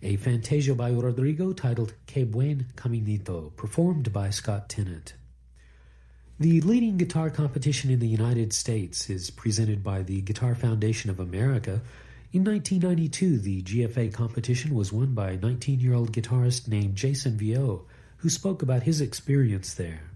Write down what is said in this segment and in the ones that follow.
a Fantasia by Rodrigo titled Que Buen Caminito, performed by Scott Tennant. The leading guitar competition in the United States is presented by the Guitar Foundation of America. In 1992, the GFA competition was won by a 19-year-old guitarist named Jason Vio, who spoke about his experience there.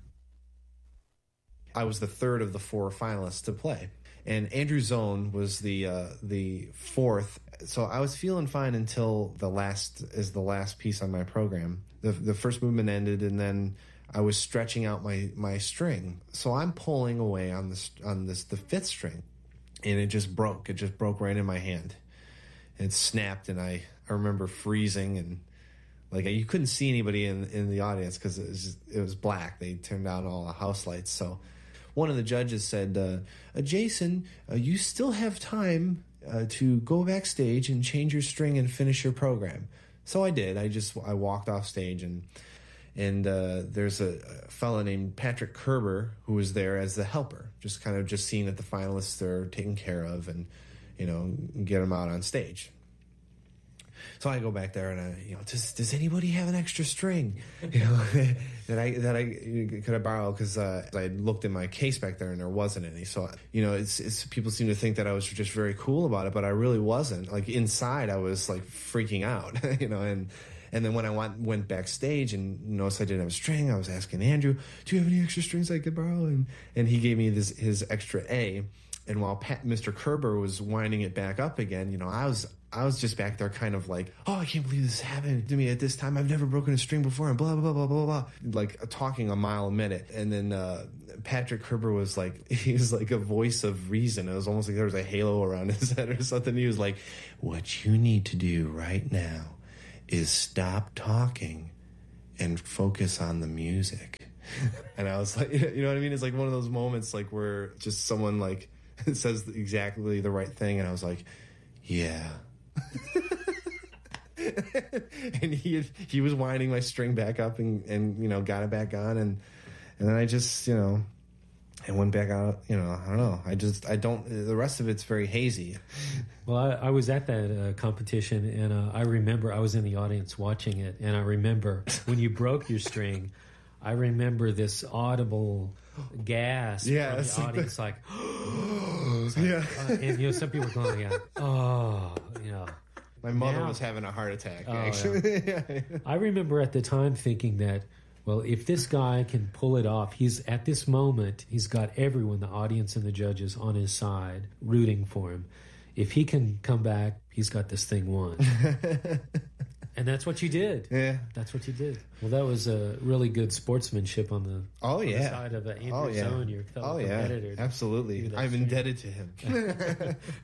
I was the third of the four finalists to play, and Andrew Zone was the fourth. So I was feeling fine until the last piece on my program. The first movement ended, and then I was stretching out my string. So I'm pulling away on the fifth string, and it just broke. It just broke right in my hand. It snapped, and I remember freezing, and like you couldn't see anybody in the audience because it was black. They turned down all the house lights. So one of the judges said, "Jason, you still have time to go backstage and change your string and finish your program." So I did. I walked off stage, and there's a fellow named Patrick Kerber who was there as the helper, just seeing that the finalists are taken care of and get them out on stage. So I go back there and does anybody have an extra string, that I could borrow, because I looked in my case back there and there wasn't any. So it's people seem to think that I was just very cool about it, but I really wasn't. Like inside, I was like freaking out, And then when I went backstage and noticed I didn't have a string, I was asking Andrew, "Do you have any extra strings I could borrow?" And he gave me his extra A. And while Mr. Kerber was winding it back up again, I was just back there kind of like, "Oh, I can't believe this happened to me at this time. I've never broken a string before," and blah, blah, blah, blah, blah, like talking a mile a minute. And then Patrick Kerber was like, he was like a voice of reason. It was almost like there was a halo around his head or something. He was like, "What you need to do right now is stop talking and focus on the music." And I was like, you know what I mean? It's like one of those moments like where just someone like says exactly the right thing, and I was like, "Yeah." And he was winding my string back up and got it back on, and then I just I went back out. I don't know. I don't. The rest of it's very hazy. Well, I was at that competition, and I remember I was in the audience watching it, and I remember when you broke your string, I remember this audible gasp from the audience, like, yeah. And some people were going, "Oh, My mother was having a heart attack, actually. Yeah. I remember at the time thinking that, well, if this guy can pull it off, he's at this moment, he's got everyone, the audience and the judges, on his side, rooting for him. If he can come back, he's got this thing won. And that's what you did. Yeah. That's what you did. Well, that was a really good sportsmanship on the side of Andrew Zone, your fellow competitor. Absolutely. I'm indebted to him.